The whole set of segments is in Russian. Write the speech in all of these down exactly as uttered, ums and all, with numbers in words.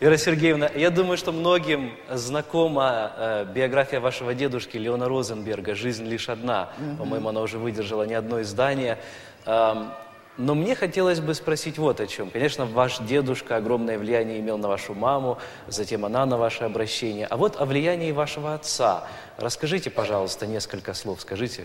Вера Сергеевна, я думаю, что многим знакома э, биография вашего дедушки Леона Розенберга «Жизнь лишь одна». Mm-hmm. По-моему, она уже выдержала не одно издание. Э, но мне хотелось бы спросить вот о чем. Конечно, ваш дедушка огромное влияние имел на вашу маму, затем она на ваше обращение. А вот о влиянии вашего отца. Расскажите, пожалуйста, несколько слов, скажите.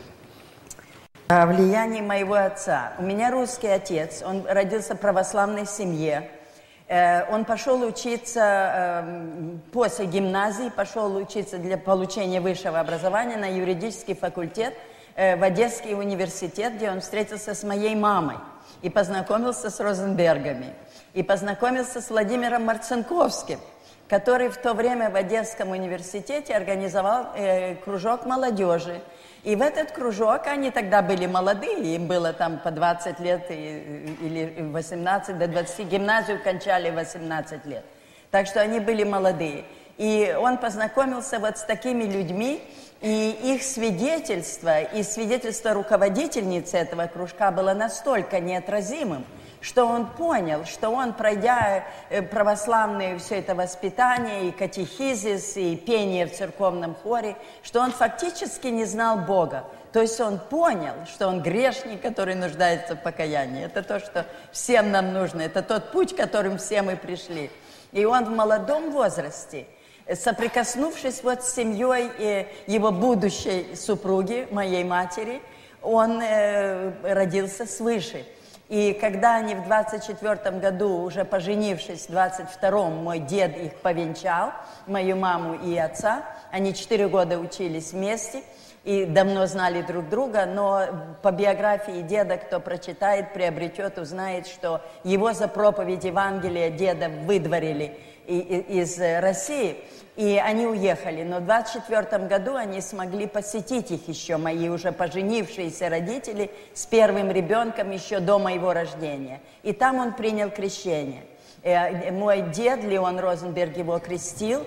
О влиянии моего отца. У меня русский отец, он родился в православной семье. Он пошел учиться после гимназии, пошел учиться для получения высшего образования на юридический факультет в Одесский университет, где он встретился с моей мамой и познакомился с Розенбергами, и познакомился с Владимиром Марцинковским, который в то время в Одесском университете организовал кружок молодежи. И в этот кружок, они тогда были молодые, им было там по двадцать лет или восемнадцать до двадцати, гимназию кончали восемнадцать лет. Так что они были молодые. И он познакомился вот с такими людьми, и их свидетельство, и свидетельство руководительницы этого кружка было настолько неотразимым, что он понял, что он, пройдя православное все это воспитание, и катехизис, и пение в церковном хоре, что он фактически не знал Бога. То есть он понял, что он грешник, который нуждается в покаянии. Это то, что всем нам нужно, это тот путь, которым все мы пришли. И он в молодом возрасте, соприкоснувшись вот с семьей его будущей супруги, моей матери, он э, родился свыше. И когда они в двадцать четвёртом году, уже поженившись, в двадцать втором, мой дед их повенчал, мою маму и отца, они четыре года учились вместе и давно знали друг друга, но по биографии деда, кто прочитает, приобретет, узнает, что его за проповедь Евангелия деда выдворили из России, и они уехали. Но в двадцать четвёртом году они смогли посетить их еще, мои уже поженившиеся родители, с первым ребенком еще до моего рождения. И там он принял крещение. Мой дед Леон Розенберг его крестил,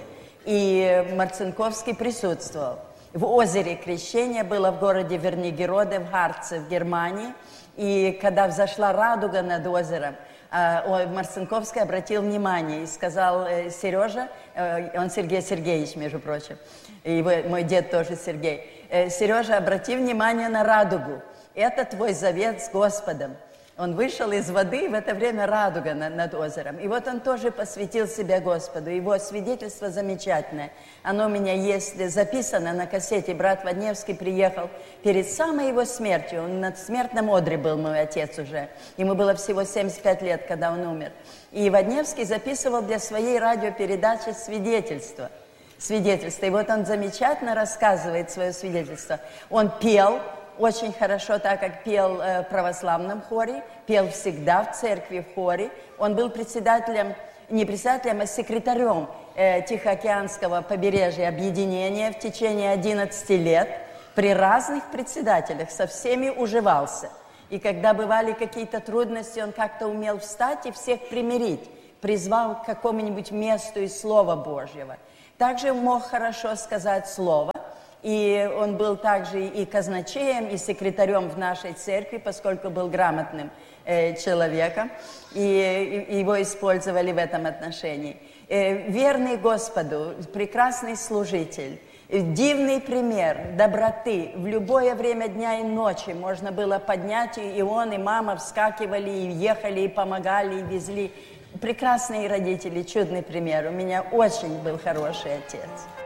и Марцинковский присутствовал. В озере крещения было в городе Вернигероде, в Харце, в Германии. И когда взошла радуга над озером, Марцинковский обратил внимание и сказал: Сережа, он Сергей Сергеевич, между прочим, и мой дед тоже Сергей, Сережа, обрати внимание на радугу, это твой завет с Господом. Он вышел из воды, и в это время радуга над, над озером. И вот он тоже посвятил себя Господу. Его свидетельство замечательное. Оно у меня есть записано на кассете. Брат Водневский приехал перед самой его смертью. Он на смертном одре был, мой отец уже. Ему было всего семьдесят пять лет, когда он умер. И Водневский записывал для своей радиопередачи свидетельство. Свидетельство. И вот он замечательно рассказывает свое свидетельство. Он пел очень хорошо, так как пел э, в православном хоре, пел всегда в церкви, в хоре. Он был председателем, не председателем, а секретарем э, Тихоокеанского побережья объединения в течение одиннадцати лет. При разных председателях со всеми уживался. И когда бывали какие-то трудности, он как-то умел встать и всех примирить, призвал к какому-нибудь месту из Слова Божьего. Также мог хорошо сказать слово. И он был также и казначеем, и секретарем в нашей церкви, поскольку был грамотным э, человеком, и, и его использовали в этом отношении. Э, верный Господу, прекрасный служитель, дивный пример доброты. В любое время дня и ночи можно было поднять, и он, и мама вскакивали, и ехали, и помогали, и везли. Прекрасные родители, чудный пример. У меня очень был хороший отец.